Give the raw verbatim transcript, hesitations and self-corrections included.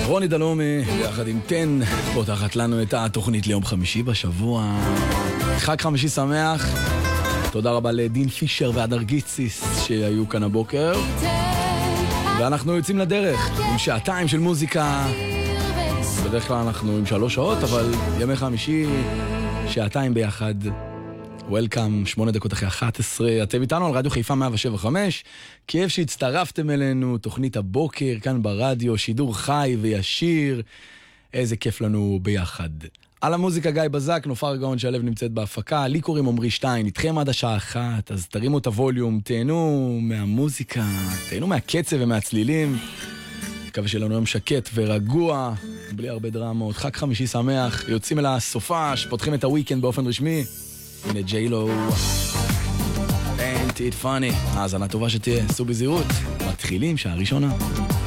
רוני דלומי, ביחד עם תן, פותחת לנו את התוכנית ליום חמישי בשבוע. חג חמישי שמח. תודה רבה לדין פישר והדר גיציס שהיו כאן הבוקר. ואנחנו יוצאים לדרך עם שעתיים של מוזיקה. בדרך כלל אנחנו עם שלוש שעות, אבל ימי חמישי, שעתיים ביחד. וולקאם, שמונה דקות אחרי אחת עשרה. אתם איתנו על רדיו חיפה מאה שבע וחמש. כיף שהצטרפתם אלינו, תוכנית הבוקר כאן ברדיו, שידור חי וישיר. איזה כיף לנו ביחד. על המוזיקה גיא בזק, נופר גאון שהלב נמצאת בהפקה. לי קוראים עמרי שטיין, איתכם עד השעה אחת, אז תרימו את הווליום, תהנו מהמוזיקה, תהנו מהקצב ומהצלילים. מקווה שלנו יום שקט ורגוע, בלי הרבה דרמות. חג חמישי שמח, יוצאים אל הסופש, פותחים את הוויקנד באופן רשמי. הנה ג'יילו, ain't it funny. האזנה טובה שתהיה, סעו בזהירות. מתחילים שעה ראשונה.